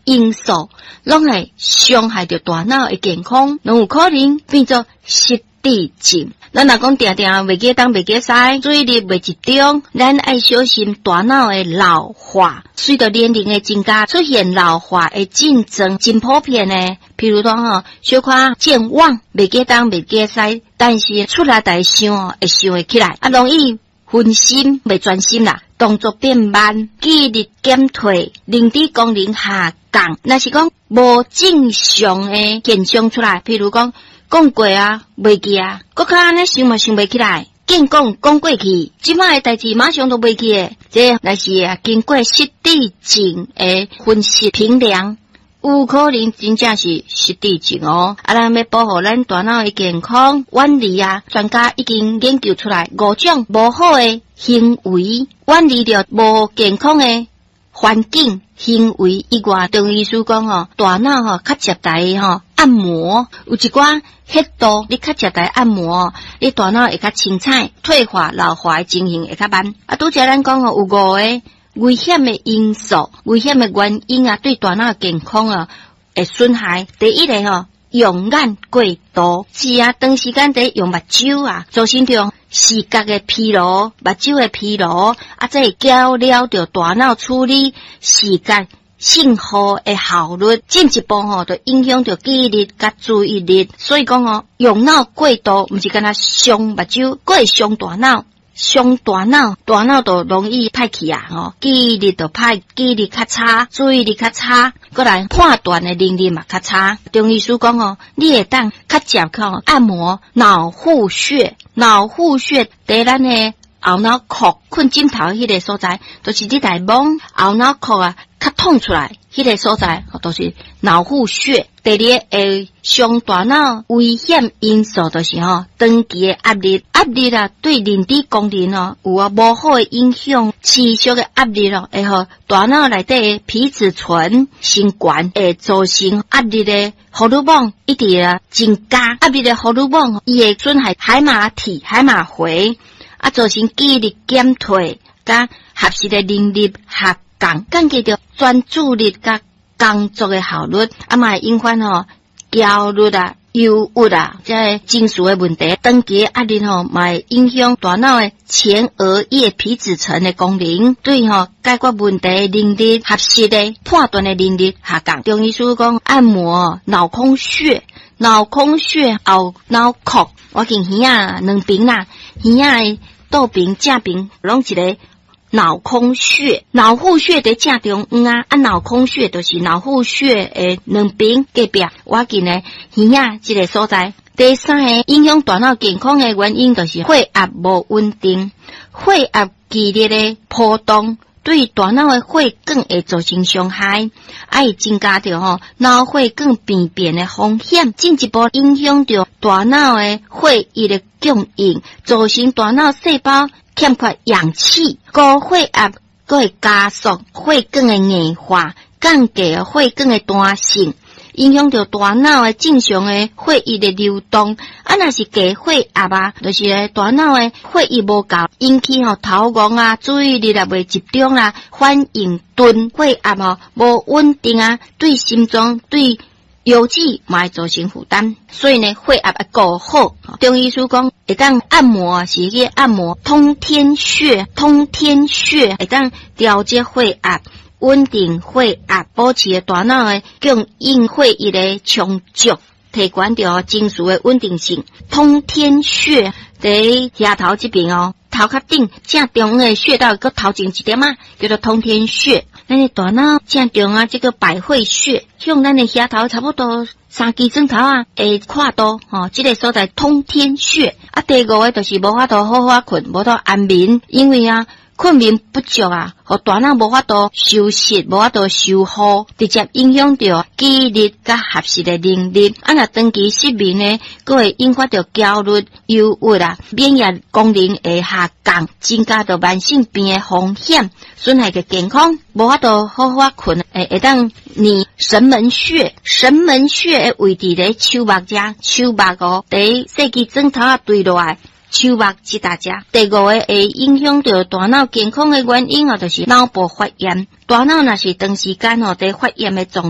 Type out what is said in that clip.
因素，拢会伤害到大脑的健康，拢有可能变作失智症。咱若讲定定袂记东袂记西，注意力袂集中，咱爱小心大脑的老化。随着年龄的增加，出现老化的症状真普遍呢。譬如讲小可健忘，袂记东袂记西，但是出来代想会想会起来，容易分心，袂专心啦，动作变慢，记忆力减退，认知功能下降。若是讲无正常的现象出来，譬如讲讲过袂记搁较安尼想嘛想袂起来，见讲过去，即摆的代志马上都袂记的，这若是经过失智症的分析评量，有可能真正是失智症哦。咱要保护咱大脑的健康，远离专家已经研究出来5种无好的行为，远离着无健康的环境行为以外，中医师讲大脑较接待按摩，有一寡迄度你较接待按摩，你大脑会较清彩，退化老化的情形会较慢。拄则咱讲有5个危险的因素，危险的原因对大脑健康会损害。第一个用眼过度，是长时间在用目睭造成着视觉的疲劳，目睭的疲劳这会搅了着大脑处理视觉信号的效率，进一步就影响着记忆力甲注意力。所以讲用脑过度，毋是干那伤目睭，佫会伤大脑。伤大脑就容易歹去记忆力就歹，记忆力较差，注意力较差，过来判断的能力嘛较差。中医师讲你会当较接按摩脑户穴，脑户穴在咱的后脑壳困枕头迄个所在，就是你来摸后脑壳较痛出来迄个所在，就是脑户穴。第二会伤大脑危险因素就是长期的压力对认知功能有无好的影响。持续的压力会互大脑内底的皮质醇升高，会造成压力的荷尔蒙一直增加，压力的荷尔蒙伊会损害海马体、海马回，造成记忆力减退，甲学习的能力下降，降低着专注力甲工作的效率，嘛会引发焦虑忧郁这情绪的问题。长期压力嘛会影响大脑的前额叶皮质层的功能，对解决问题的能力、学习的判断的能力下降。中医师讲按摩脑空穴后脑壳，我见耳两边耳的倒边正边拢一个脑空穴，脑户穴在正中央脑空穴就是脑户穴的两边隔壁，我见呢耳这个所在。第三个影响大脑健康的原因就是血压无稳定，血压剧烈的波动对大脑的血管会造成伤害，会增加着脑血管病变的风险，进一步影响着大脑的血液的供应，造成大脑细胞欠缺氧气，高血压佫会加速血管的硬化，降低血管的弹性，影响到大脑的正常的血液的流动。若是低血压就是大脑的血液无够，引起头晕注意力袂集中反应钝，血压无稳定对心脏对腰肌嘛会造成负担，所以呢血压要顾好。中医师讲会当按摩是去按摩通天穴会当调节血压，稳定血压，保持大脑的供应血液的充足，提高着情绪的稳定性。通天穴在额头这边头壳顶正中央的穴道，搁头前一点叫做通天穴。咱的大脑正中这个百会穴，向咱的额头差不多3支枕头会跨度这个所在通天穴。第5个就是无法度好好困，无法度安眠，因为困眠不足互大脑无法度休息，无法度修复，直接影响到记忆力甲学习的能力。若长期失眠呢，佫会引发到焦虑、忧郁免疫功能会下降，增加到慢性病的风险，损害个健康，无法度好好困。会当你神门穴的位置在手目遮，手目在细支枕头对落来。手目这大只。第5个会影响到大脑健康的原因就是脑部发炎。大脑若是长时间在发炎的状